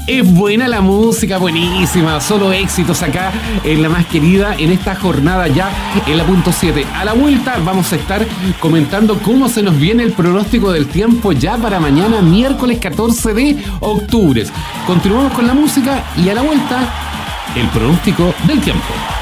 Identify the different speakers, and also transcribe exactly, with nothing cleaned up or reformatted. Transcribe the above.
Speaker 1: Es buena la música, buenísima. Solo éxitos acá en la más querida en esta jornada ya en la punto siete. A la vuelta vamos a estar comentando cómo se nos viene el pronóstico del tiempo ya para mañana, miércoles catorce de octubre. Continuamos con la música y a la vuelta, el pronóstico del tiempo.